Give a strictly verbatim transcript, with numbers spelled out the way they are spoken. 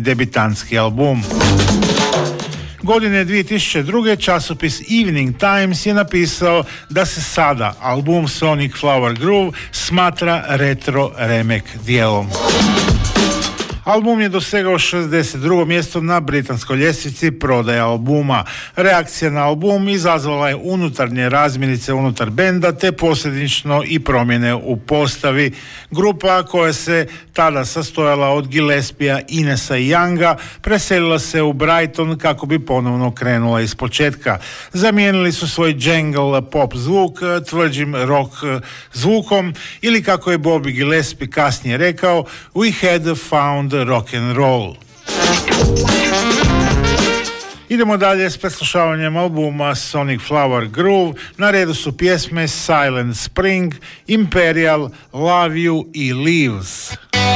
debitantski album. Godine dvije tisuće druge. časopis Evening Times je napisao da se sada album Sonic Flower Groove smatra retro remek dijelom. Album je dosegao šezdeset drugo mjesto na britanskoj ljestvici prodaje albuma. Reakcija na album izazvala je unutarnje razmirice unutar benda te posljedično i promjene u postavi. Grupa koja se tada sastojala od Gillespija, Inesa i Younga preselila se u Brighton kako bi ponovno krenula iz početka. Zamijenili su svoj jangle pop zvuk tvrđim rock zvukom ili kako je Bobby Gillespie kasnije rekao, we had found rock and roll. Idemo dalje s preslušavanjem albuma Sonic Flower Groove. Na redu su pjesme Silent Spring, Imperial, Love You i Leaves.